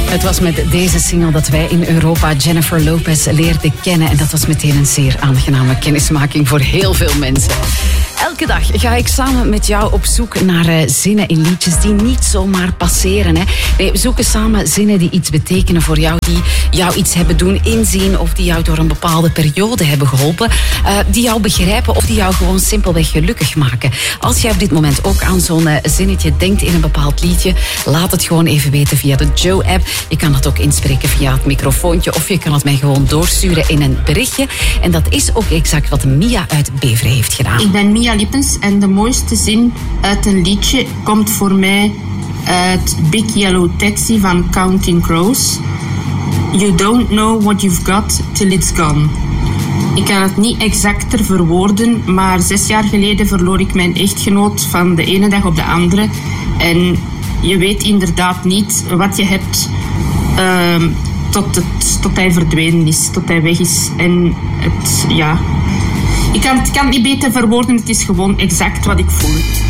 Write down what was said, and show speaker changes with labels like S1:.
S1: Het was met deze single dat wij in Europa Jennifer Lopez leerden kennen. En dat was meteen een zeer aangename kennismaking voor heel veel mensen. Elke dag ga ik samen met jou op zoek naar zinnen in liedjes die niet zomaar passeren. Hè. Nee, we zoeken samen zinnen die iets betekenen voor jou, die jou iets hebben doen inzien of die jou door een bepaalde periode hebben geholpen, die jou begrijpen of die jou gewoon simpelweg gelukkig maken. Als jij op dit moment ook aan zo'n zinnetje denkt in een bepaald liedje, laat het gewoon even weten via de Joe-app. Je kan dat ook inspreken via het microfoontje of je kan het mij gewoon doorsturen in een berichtje. En dat is ook exact wat Mia uit Beveren heeft gedaan.
S2: Ik ben Mia Lippens en de mooiste zin uit een liedje komt voor mij uit Big Yellow Taxi van Counting Crows. You don't know what you've got till it's gone. Ik kan het niet exacter verwoorden, maar 6 jaar geleden verloor ik mijn echtgenoot van de ene dag op de andere. En je weet inderdaad niet wat je hebt tot hij verdwenen is, tot hij weg is. En ik kan het niet beter verwoorden, het is gewoon exact wat ik voel.